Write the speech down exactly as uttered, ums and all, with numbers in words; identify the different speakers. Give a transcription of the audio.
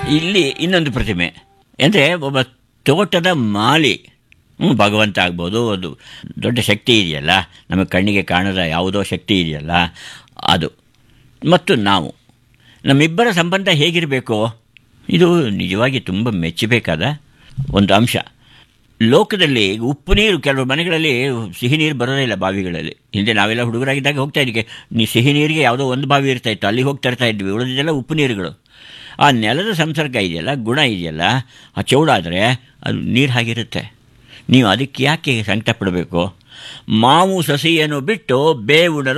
Speaker 1: ಇಲ್ಲಿ ಇನ್ನೊಂದು ಪ್ರತಿಮೆ ಅಂದರೆ ಒಬ್ಬ ತೋಟದ ಮಾಲಿ, ಹ್ಞೂ ಭಗವಂತ ಆಗ್ಬೋದು, ಅದು ದೊಡ್ಡ ಶಕ್ತಿ ಇದೆಯಲ್ಲ, ನಮಗೆ ಕಣ್ಣಿಗೆ ಕಾಣದ ಯಾವುದೋ ಶಕ್ತಿ ಇದೆಯಲ್ಲ ಅದು, ಮತ್ತು ನಾವು, ನಮ್ಮಿಬ್ಬರ ಸಂಬಂಧ ಹೇಗಿರಬೇಕು, ಇದು ನಿಜವಾಗಿ ತುಂಬ ಮೆಚ್ಚಬೇಕಾದ ಒಂದು ಅಂಶ. ಲೋಕದಲ್ಲಿ ಉಪ್ಪು ನೀರು, ಕೆಲವು ಮನೆಗಳಲ್ಲಿ ಸಿಹಿ ನೀರು ಬರೋದೇ ಇಲ್ಲ ಬಾವಿಗಳಲ್ಲಿ. ಹಿಂದೆ ನಾವೆಲ್ಲ ಹುಡುಗರಾಗಿದ್ದಾಗ ಹೋಗ್ತಾ ಇದ್ದಕ್ಕೆ, ನೀ ಸಿಹಿ ನೀರಿಗೆ ಯಾವುದೋ ಒಂದು ಬಾವಿ ಇರ್ತಾಯಿತ್ತು, ಅಲ್ಲಿ ಹೋಗಿ ತರ್ತಾ ಇದ್ವಿ. ಉಳಿದಿದ್ದೆಲ್ಲ ಉಪ್ಪು ನೀರುಗಳು. ಆ ನೆಲದ ಸಂಸರ್ಗ ಇದೆಯಲ್ಲ, ಗುಣ ಇದೆಯಲ್ಲ, ಆ ಚೌಡಾದರೆ ಅದು ನೀರು ಹಾಗಿರುತ್ತೆ. ನೀವು ಅದಕ್ಕೆ ಯಾಕೆ ಸಂಕಟ ಪಡಬೇಕು? ಮಾವು ಸಸಿಯನ್ನು ಬಿಟ್ಟು ಬೇವುಣರು